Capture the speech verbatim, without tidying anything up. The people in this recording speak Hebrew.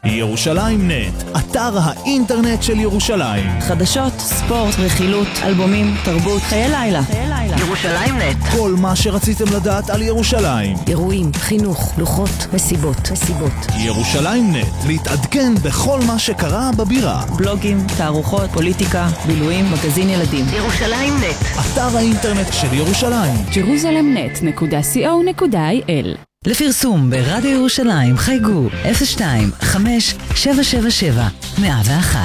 ירושלים נט, אתר האינטרנט של ירושלים. חדשות, ספורט, רכילות, אלבומים, תרבות, חיי לילה. ירושלים נט. כל מה שרציתם לדעת על ירושלים. אירועים, חינוך, לוחות, מסיבות, מסיבות. ירושלים נט, להתעדכן בכל מה שקרה בבירה. בלוגים, תערוכות, פוליטיקה, בילויים, מגזין ילדים. ירושלים נט. אתר האינטרנט של ירושלים. ג'רוזלם נט נקודה סי או נקודה איי אל. לפרסום ברדיו ירושלים חייגו אפס שתיים חמש שבע שבע שבע מאה ואחת.